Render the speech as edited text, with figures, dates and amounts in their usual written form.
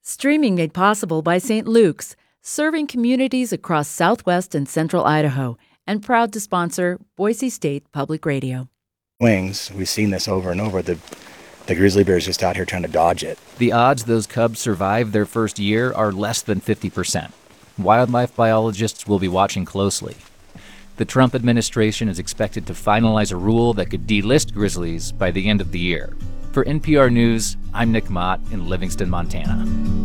Streaming made possible by St. Luke's, serving communities across southwest and central Idaho, and proud to sponsor Boise State Public Radio. Wings, we've seen this over and over. The grizzly bear's just out here trying to dodge it. The odds those cubs survive their first year are less than 50%. Wildlife biologists will be watching closely. The Trump administration is expected to finalize a rule that could delist grizzlies by the end of the year. For NPR News, I'm Nick Mott in Livingston, Montana.